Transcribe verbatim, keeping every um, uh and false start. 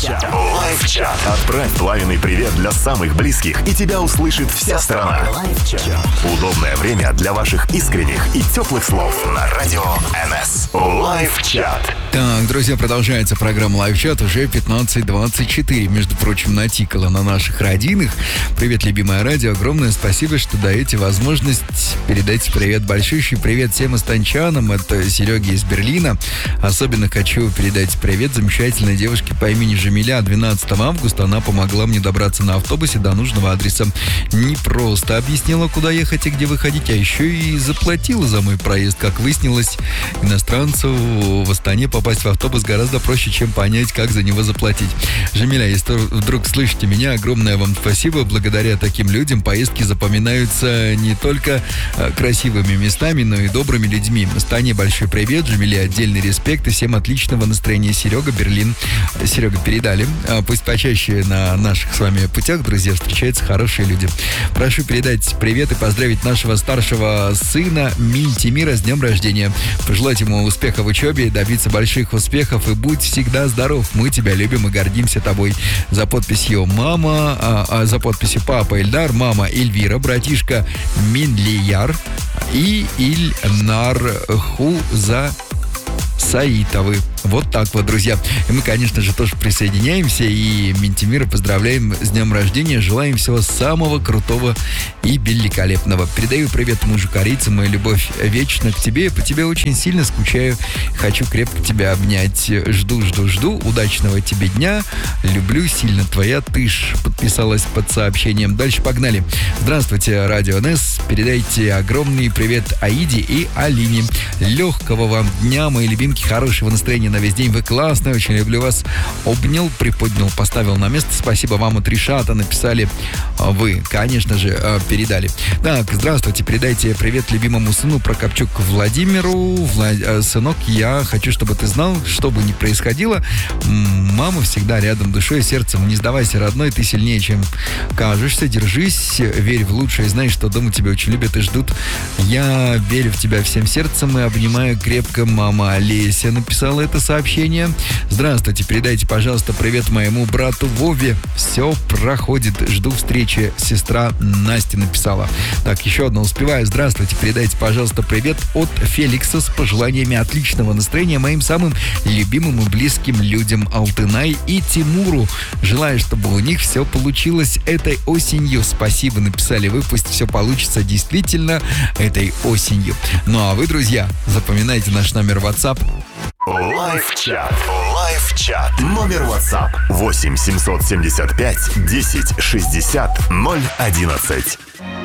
Лайв-чат. Отправь пламенный привет для самых близких, и тебя услышит вся страна. Удобное время для ваших искренних и теплых слов на радио эн эс. Лайв-чат. Так, друзья, продолжается программа Лайв-чат. Уже пятнадцать двадцать четыре. Между прочим, натикало на наших родинах. Привет, любимое радио. Огромное спасибо, что даете возможность передать привет, большущий привет всем астанчанам. Это Сереги из Берлина. Особенно хочу передать привет замечательной девушке по имени Жамиля. двенадцатого августа она помогла мне добраться на автобусе до нужного адреса. Не просто объяснила, куда ехать и где выходить, а еще и заплатила за мой проезд. Как выяснилось, иностранцу в Астане попасть в автобус гораздо проще, чем понять, как за него заплатить. Жамиля, если вдруг слышите меня, огромное вам спасибо. Благодаря таким людям поездки запоминаются не только красивыми местами, но и добрыми людьми. Астане большой привет, Жамиле отдельный респект и всем отличного настроения. Серега, Берлин. Серега, передали. Пусть почаще на наших с вами путях, друзья, встречаются хорошие люди. Прошу передать привет и поздравить нашего старшего сына Минтимира с днем рождения. Пожелать ему успеха в учебе, добиться больших успехов и будь всегда здоров. Мы тебя любим и гордимся тобой. За подписью мама, а, а, за подписью папа Ильдар, мама Эльвира, братишка Минлияр и Ильнар Хуза Саитовы. Вот так вот, друзья. И мы, конечно же, тоже присоединяемся и Минтимира поздравляем с днем рождения. Желаем всего самого крутого и великолепного. Передаю привет мужу корейцу, моя любовь вечно к тебе. Я по тебе очень сильно скучаю. Хочу крепко тебя обнять. Жду, жду, жду. Удачного тебе дня. Люблю сильно, твоя Тыш. Подписалась под сообщением. Дальше погнали. Здравствуйте, радио эн эс. Передайте огромный привет Аиде и Алине. Легкого вам дня, мои любимки. Хорошего настроения на весь день. Вы классные, очень люблю вас. Обнял, приподнял, поставил на место. Спасибо вам от Ришата. Написали вы, конечно же, передали. Так, здравствуйте. Передайте привет любимому сыну Прокопчук Владимиру. Влад... Сынок, я хочу, чтобы ты знал, что бы ни происходило, мама всегда рядом, душой и сердцем. Не сдавайся, родной, ты сильнее, чем кажешься. Держись, верь в лучшее. Знай, что дома тебя очень любят и ждут. Я верю в тебя всем сердцем и обнимаю крепко. Мама Олеся написала это сообщение. Здравствуйте, передайте, пожалуйста, привет моему брату Вове. Все проходит, жду встречи. Сестра Настя написала. Так, еще одно успеваю. Здравствуйте, передайте, пожалуйста, привет от Феликса с пожеланиями отличного настроения моим самым любимым и близким людям Алтынай и Тимуру. Желаю, чтобы у них все получилось этой осенью. Спасибо, написали вы. Пусть все получится действительно этой осенью. Ну а вы, друзья, запоминайте наш номер WhatsApp. Лайв-чат. Лайв-чат. Номер WhatsApp восемь семьсот семьдесят пять десять шестьдесят ноль одиннадцать.